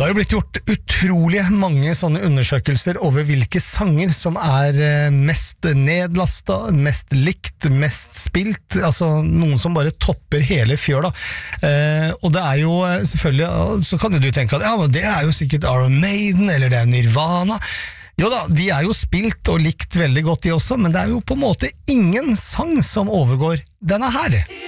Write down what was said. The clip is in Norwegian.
har jo blitt gjort utrolig mange sånne undersøkelser over hvilke sanger som mest nedlastet, mest likt, mest spilt, altså noen som bare topper hele fjøla. Og det jo selvfølgelig, så kan jo du tenke at ja, men det jo sikkert Iron Maiden, eller det Nirvana. Jo da, de jo spilt og likt veldig godt de også, men det jo på en måte ingen sang som overgår denne her.